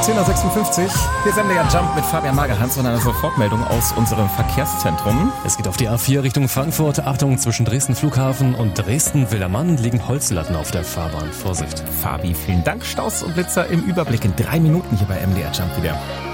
10.56 Uhr. Hier ist MDR Jump mit Fabian Magerhans und einer Sofortmeldung aus unserem Verkehrszentrum. Es geht auf die A4 Richtung Frankfurt. Achtung, zwischen Dresden Flughafen und Dresden-Wildermann liegen Holzlatten auf der Fahrbahn. Vorsicht. Fabi, vielen Dank. Staus und Blitzer im Überblick in 3 Minuten hier bei MDR Jump wieder.